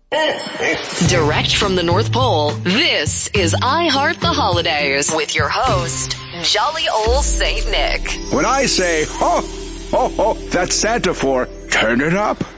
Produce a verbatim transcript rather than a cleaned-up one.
Direct from the North Pole, this is I Heart the Holidays with your host, Jolly Old Saint Nick. When I say, ho, ho, ho, that's Santa for turn it up.